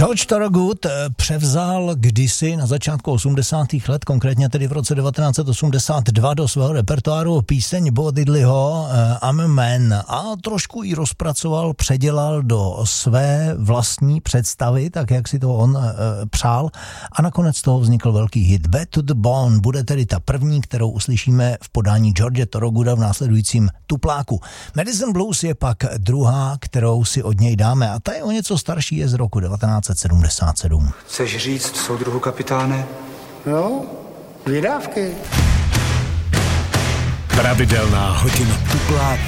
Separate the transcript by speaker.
Speaker 1: George Thorogood převzal kdysi na začátku 80. let, konkrétně tedy v roce 1982 do svého repertoáru píseň Bo Diddleyho I'm a Man a trošku ji rozpracoval, předělal do své vlastní představy, tak jak si to on přál a nakonec toho vznikl velký hit. Bad to the Bone bude tedy ta první, kterou uslyšíme v podání George Thorogooda v následujícím tupláku. Medicine Blues je pak druhá, kterou si od něj dáme a ta je o něco starší, je z roku 1977.
Speaker 2: Chceš říct soudruhu kapitáne?
Speaker 3: Jo, vydávky.
Speaker 4: Pravidelná hodina tupláku.